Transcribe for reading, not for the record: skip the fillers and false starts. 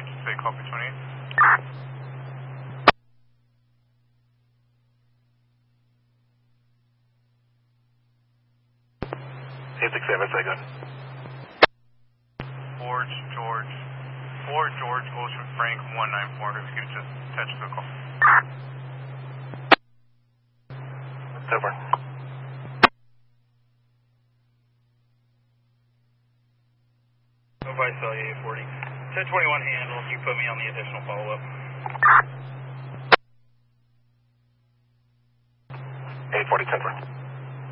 say copy 28. 867, say good. George, Ocean Frank 194. If you could just touch the call. Over. Nobody saw you 840. 1021 handle, you put me on the additional follow-up. 840, 10